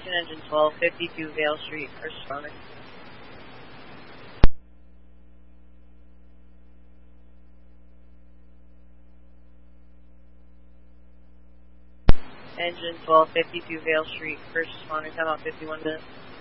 Station, engine 1252 Vale Street, first responder. Engine 1252 Vale Street, first responder, time out 51 minutes.